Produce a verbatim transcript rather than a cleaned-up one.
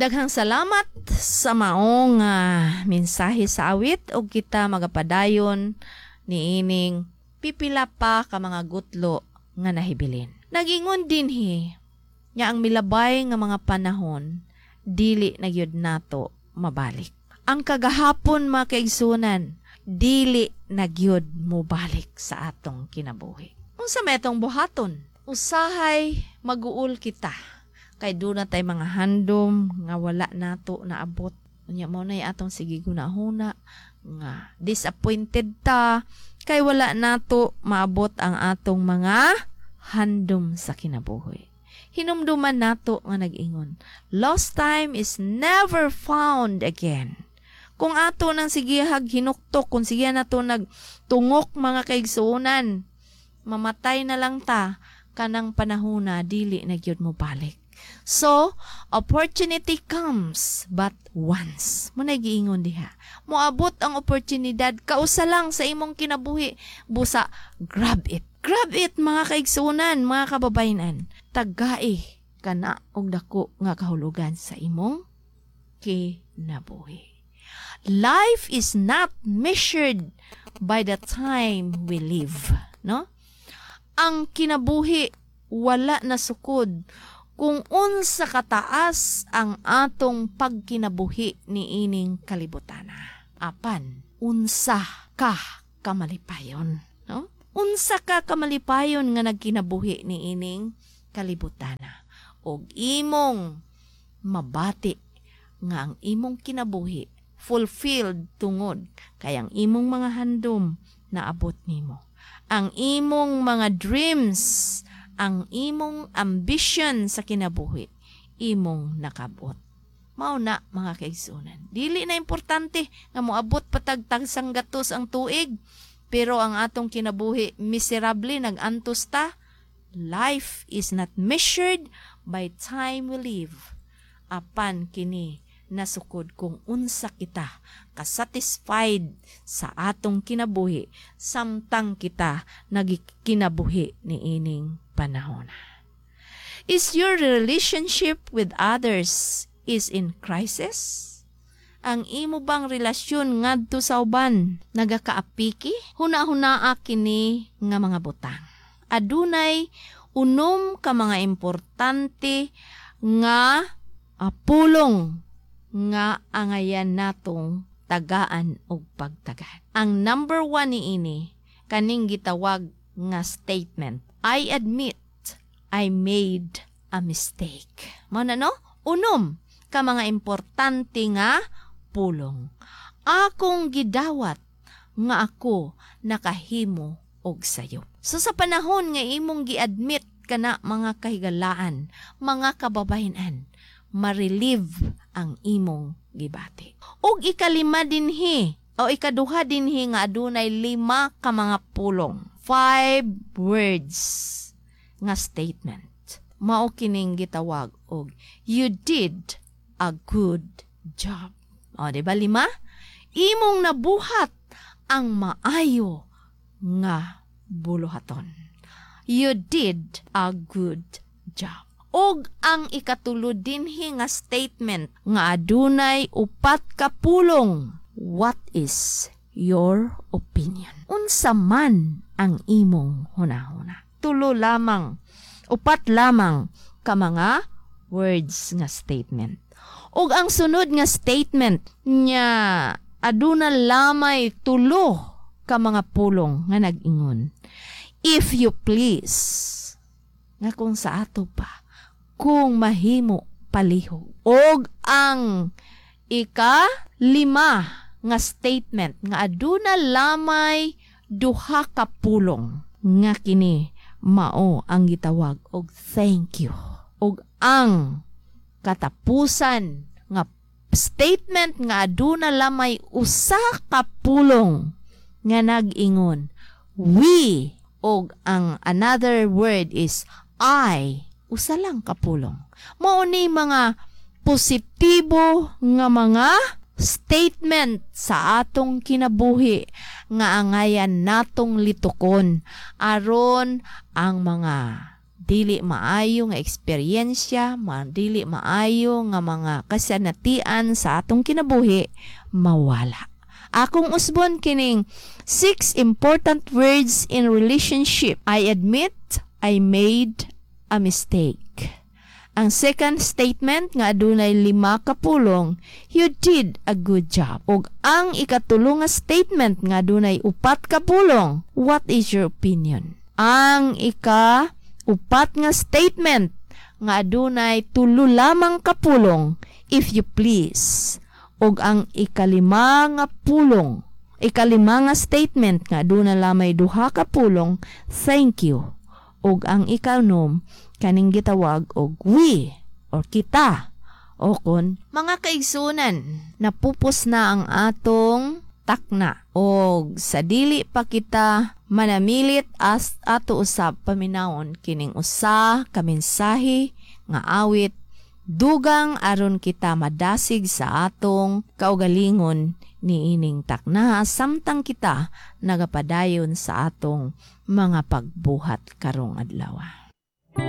Daghang salamat sa maong uh, mensahe sa awit o kita magapadayon ni ining pipila pa ka mga gutlo nga nahibilin. Nagingon din hi, nga ang milabay nga mga panahon, dili na gyud nato mabalik. Ang kagahapon mga kaigsunan, dili na gyud mobalik sa atong kinabuhi. Unsa metong buhaton? Usahay maguul kita. Kay doon na tayo mga handom nga wala nato na abot. Unya mo na atong sige gunahuna nga disappointed ta kay wala nato maabot ang atong mga handom sa kinabuhi. Hinumduman nato nga nag-ingon, lost time is never found again. Kung ato nang sigihag hinuktok, kung sige nato nagtungok mga kaigsuonan, mamatay na lang ta kanang panahona dili na gyud mo balik. So, opportunity comes but once. Muna giingon diha. Moabot ang oportunidad, kausa lang sa imong kinabuhi. Busa, grab it. Grab it, mga kaigsunan, mga kababayanan. Tagai ka na og dako nga kahulugan sa imong kinabuhi. Life is not measured by the time we live. No? Ang kinabuhi, wala na sukod kung unsa kataas ang atong pagkinabuhi ni ining kalibutana. Apan, unsa ka kamalipayon. No? Unsa ka kamalipayon nga nagkinabuhi ni ining kalibutana. Og imong mabati nga ang imong kinabuhi fulfilled tungod kay ang imong mga handom na abot nimo. Ang imong mga dreams, ang imong ambition sa kinabuhi, imong nakabot. Mao na mga kaigsunan. Dili na importante nga moabot patagtag sang gatos ang tuig, pero ang atong kinabuhi miserable nag-antos ta. Life is not measured by time we live. Apan kini nasukod kung unsa kita kasatisfied sa atong kinabuhi samtang kita nagikinabuhi ni ining panahon. Is your relationship with others is in crisis? Ang imo bang relasyon ngadto sa uban nagakaapiki? Huna-hunaa kini nga mga butang. Adunay unom ka mga importante nga apulong nga angayan natong tagaan og pagtagan. Ang number one ni ini kaning gitawag nga statement. I admit I made a mistake. Mao na no? Unom ka mga importante nga pulong. Akong gidawat nga ako nakahimo og sayo. So sa panahon nga imong gi-admit kana mga kahigalaan, mga kababayan, ma-relieve ang imong gibati. Og ikalima dinhi o ikaduha dinhi nga adunay lima ka mga pulong. Five words nga statement. Mao kining gitawag og you did a good job. O diba lima? Imong nabuhat ang maayo nga buluhaton. You did a good job. Og ang ikatulod dinhi nga statement nga adunay upat ka pulong. What is your opinion? Unsa man ang imong hunahuna? Tulo lamang, upat lamang ka mga words nga statement. Og ang sunod nga statement nya aduna lamay tulo ka mga pulong nga nag-ingon. If you please, nga kung sa ato pa, kung mahimo palihog. Og ang ika lima nga statement nga aduna lamay duha ka pulong nga kini mao ang gitawag og thank you. Og ang katapusan nga statement nga aduna lamay usa ka pulong nga nag-ingon we, og ang another word is I, usa lang kapulong. Mao ni mga positibo nga mga statement sa atong kinabuhi nga angayan natong litukon aron ang mga dili maayo nga eksperyensya, ma- dili maayo nga mga kasanatian sa atong kinabuhi, mawala. Akong usbon kining six important words in relationship. I admit I made a mistake. Ang second statement nga adunay lima ka pulong, you did a good job. Ug ang ikatulo nga statement nga adunay upat ka pulong, what is your opinion? Ang ika upat nga statement nga adunay tulo lamang ka pulong, if you please. Ug ang ikalima nga pulong, ikalima nga statement nga adunay lamay duha ka pulong, thank you. Ug ang ikanom kaning gitawag og we or kita o kon mga kaigsunan, napupos na ang atong takna og sa dili pa kita manamilit as ato usab paminawon kining usa ka mensahe nga awit dugang aron kita madasig sa atong kaugalingon niining takna samtang kita nagapadayon sa atong mga pagbuhat karong adlaw.